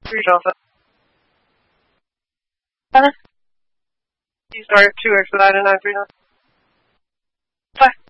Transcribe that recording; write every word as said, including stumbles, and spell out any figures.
Three Delta. Center. You start two expedite and nine three nine. Bye.